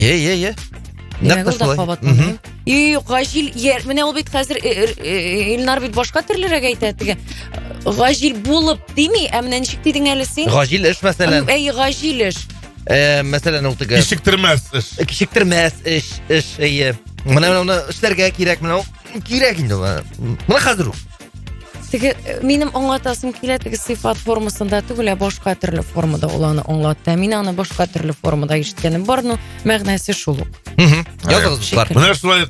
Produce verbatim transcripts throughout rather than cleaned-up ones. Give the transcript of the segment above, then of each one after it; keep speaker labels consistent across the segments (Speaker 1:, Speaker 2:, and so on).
Speaker 1: Е, е, е.
Speaker 2: Демек ул да кабат. И Гажил, менә ул бит хәзер Илнар бит башка төрлерәк әйтә теге. Гажил булып дими, ә менә ничек дидең әле син?
Speaker 1: Гажил эш мәсәлән.
Speaker 2: Әй, Гажил эш.
Speaker 1: Э, мәсәлән ул теге.
Speaker 3: Кичектермәс эш.
Speaker 1: Кичектермәс эш, эш, әйе. Менә моны эшләргә кирәк, менә кирәк инде. Менә хәзер ул.
Speaker 2: Теге минем аңлатасым килә теге сыйфат формасында түгел, башка төрле формада ул аны аңлатты. Мин аны башка төрле формада ишеткәнем бар, но мәгънәсе шул ук.
Speaker 1: Языгыз дуслар.
Speaker 3: Менә шулай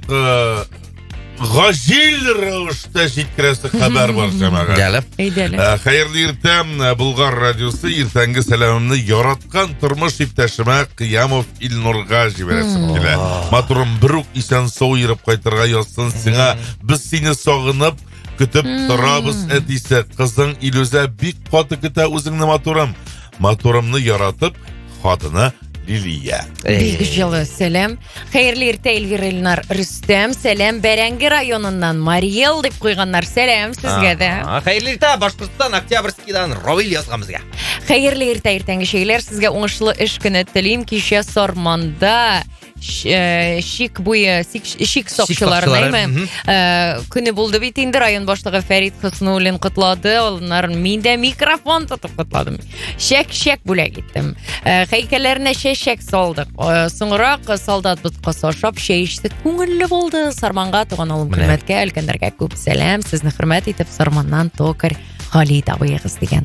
Speaker 3: Гажил рәвештә җиткерәсе хәбәр бар җәмәгать.
Speaker 1: Гәлеп.
Speaker 2: Әйдәле.
Speaker 3: Хәерле иртәм, Булгар радиосы, иртәнге сәламымны яраткан тормыш иптәшемә Кыямов Илнурга җибәрәсем килә. Матурым бер үк исән сау йөреп кайтырга язсын сиңа. Без сине сагынып көтеп торабыз әтисе. Кызың Илүзә бик каты көтә үзеңне матурым. Матурымны яратып, хатыны Лилия.
Speaker 2: Бик җылы сәлам. Хәерле иртә Эльвира Илнар Рөстәм. Сәлам Бәрәңге районыннан Мариел дип куйганнар. Сәлам сезгә дә.
Speaker 1: Хәерле иртә Башкортстан Октябрьскийдан Равил язган безгә.
Speaker 2: Хәерле иртә иртәнге шәйләр. Сезгә уңышлы эш көне телим. Кичә Сарманда шик буе шик сакчыларының көне булды бит инде. Район башлыгы Фәрит Хуснуллин котлады. Алар мин дә микрофон тотып котладым. Шәк-шәк бүләк иттем. Хәйкәлләренә шәк салдык. Соңрак солдат боткасы ашап шәй эчтек. Күңелле булды. Сарманга туган улым хөрмәткә, өлкәннәргә күп сәлам. Сезне хөрмәт итеп Сарманнан Токар Халид абыегыз дигән.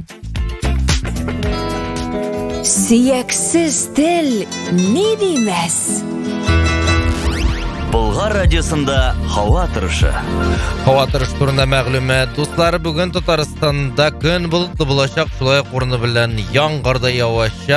Speaker 4: Сөяксез тел ни димәс?
Speaker 5: Болгар радиосында һава торышы.
Speaker 1: Һава торышы турында мәгълүмат. Дуслар, бүген Татарстанда көн болытлы булачак, шулай ук урыны белән яңгыр да явачак.